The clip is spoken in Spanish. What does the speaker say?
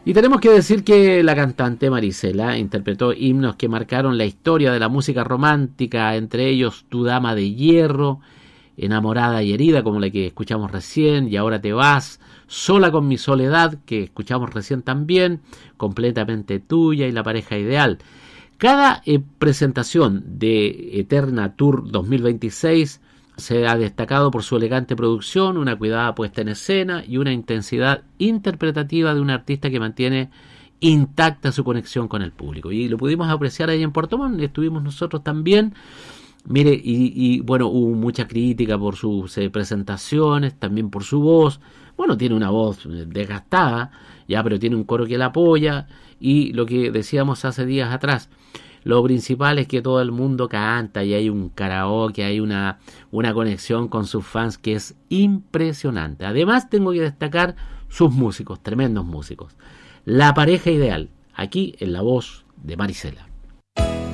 Y tenemos que decir que la cantante Marisela interpretó himnos que marcaron la historia de la música romántica, entre ellos Tu Dama de Hierro, Enamorada y Herida, como la que escuchamos recién, Y Ahora Te Vas, Sola con mi Soledad, que escuchamos recién también, Completamente Tuya y La Pareja Ideal. Cada presentación de Eterna Tour 2026 se ha destacado por su elegante producción, una cuidada puesta en escena y una intensidad interpretativa de un artista que mantiene intacta su conexión con el público. Y lo pudimos apreciar ahí en Puerto Montt, estuvimos nosotros también. Mire, bueno, hubo mucha crítica por sus presentaciones, también por su voz. Bueno, tiene una voz desgastada, ya, pero tiene un coro que la apoya. Y lo que decíamos hace días atrás, lo principal es que todo el mundo canta y hay un karaoke, hay una conexión con sus fans que es impresionante. Además, tengo que destacar sus músicos, tremendos músicos. La Pareja Ideal, aquí en la voz de Marisela.